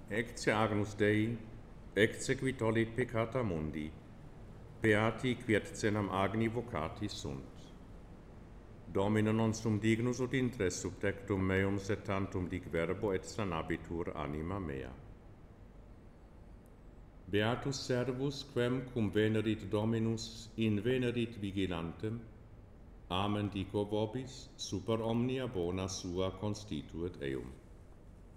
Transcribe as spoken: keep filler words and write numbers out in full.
Ecce agnus Dei, ecce qui tollit peccata mundi, beati quiet cenam agni vocati sunt. Domine non sum dignus ut intres subtectum meum sed tantum dic verbo et sanabitur anima mea. Beatus servus quem cum venerit Dominus in venerit vigilantem, amen dico vobis, super omnia bona sua constituet eum.